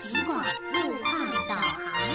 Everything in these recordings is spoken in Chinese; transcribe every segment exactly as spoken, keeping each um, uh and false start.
警广路况导航。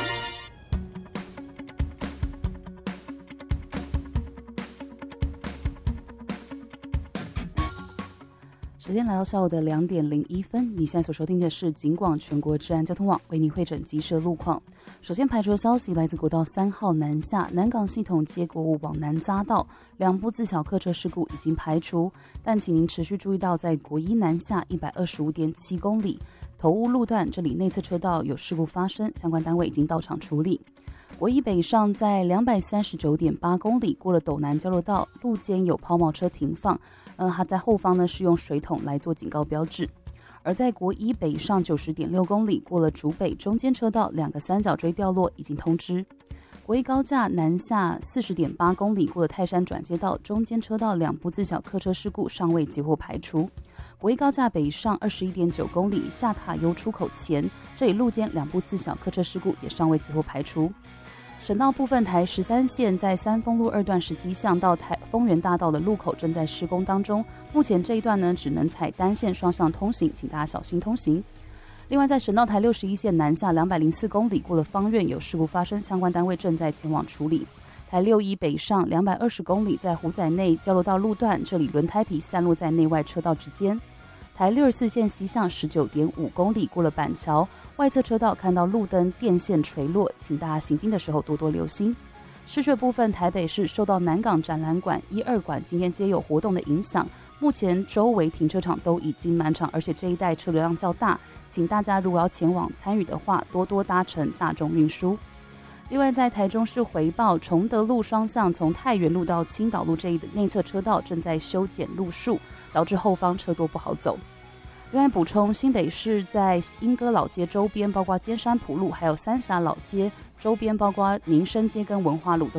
时间来到下午的两点零一分，你现在所收听的是警广全国治安交通网为您会诊机设路况。首先排除的消息来自国道三号南下南港系统接国五往南匝道，两部自小客车事故已经排除，但请您持续注意到在国一南下一百二十五点七公里头屋路段，这里内侧车道有事故发生，相关单位已经到场处理。国一北上在两百三十九点八公里过了斗南交流道，路肩有抛锚车停放，呃，它在后方呢是用水桶来做警告标志。而在国一北上九十点六公里过了竹北中间车道，两个三角锥掉落已经通知。国一高架南下四十点八公里过了泰山转接道，中间车道两部自小客车事故尚未截获排除。国一高架北上二十一点九公里下塔悠出口前，这里路肩两部自小客车事故也尚未截获排除。省道部分，台十三线在三丰路二段十七巷到台丰原大道的路口正在施工当中，目前这一段呢只能采单线双向通行，请大家小心通行。另外，在省道台六十一线南下两百零四公里过了芳苑有事故发生，相关单位正在前往处理。台六一北上两百二十公里在湖仔内交流道路段，这里轮胎皮散落在内外车道之间。台六十四线西向十九点五公里过了板桥，外侧车道看到路灯电线垂落，请大家行经的时候多多留心。市区部分，台北市受到南港展览馆一二馆今天皆有活动的影响，目前周围停车场都已经满场，而且这一带车流量较大，请大家如果要前往参与的话，多多搭乘大众运输。另外，在台中市回报崇德路双向从太原路到青岛路这一内侧车道正在修剪路树，导致后方车多不好走。另外补充，新北市在莺歌老街周边，包括尖山埔路，还有三峡老街周边，包括民生街跟文化路都